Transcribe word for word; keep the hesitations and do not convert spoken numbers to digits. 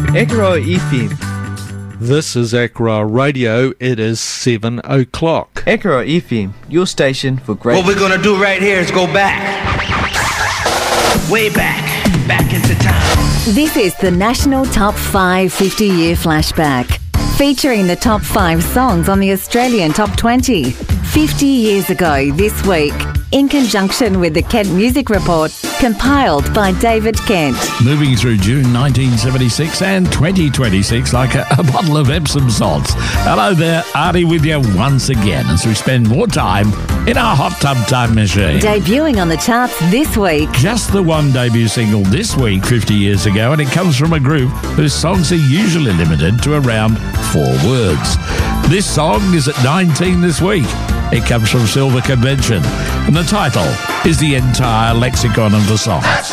Ekra F M. This is Ekra Radio. It is seven o'clock. Ekra F M, your station for great... What we're gonna do right here is go back. Way back. Back into time. This is the National Top five fifty-year flashback, featuring the top five songs on the Australian Top twenty. fifty years ago this week, in conjunction with the Kent Music Report, compiled by David Kent. Moving through June nineteen seventy-six and twenty twenty-six like a, a bottle of Epsom salts. Hello there, Artie with you once again as we spend more time in our hot tub time machine. Debuting on the charts this week. Just the one debut single this week, fifty years ago, and it comes from a group whose songs are usually limited to around four words. This song is at nineteen this week. It comes from Silver Convention, and the title is the entire lexicon of the song.